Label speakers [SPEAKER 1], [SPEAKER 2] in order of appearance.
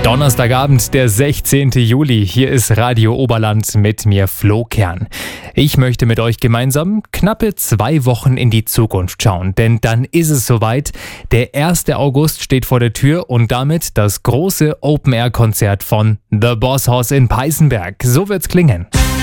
[SPEAKER 1] Donnerstagabend, der 16. Juli. Hier ist Radio Oberland mit mir, Flo Kern. Ich möchte mit euch gemeinsam knappe 2 Wochen in die Zukunft schauen, denn dann ist es soweit. Der 1. August steht vor der Tür und damit das große Open-Air-Konzert von The Boss Hoss in Peißenberg. So wird's klingen.